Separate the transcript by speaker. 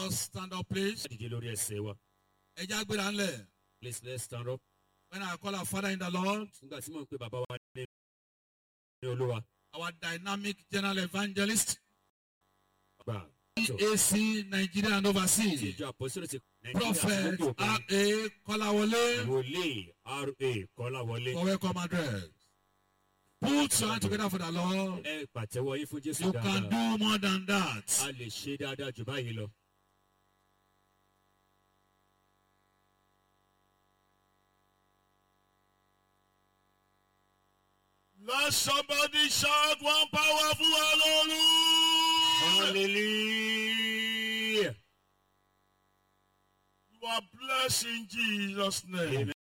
Speaker 1: us stand up, please.
Speaker 2: Please, let's stand up.
Speaker 1: When I call our Father in the Lord, our dynamic general evangelist, AC Nigeria and overseas, Prophet R.A. Kolawole, for welcome address. Put your hand together for the Lord. You can do more than that.
Speaker 3: Let somebody shout one powerful hallelujah.
Speaker 2: Hallelujah.
Speaker 3: You are blessed in Jesus' name. Amen.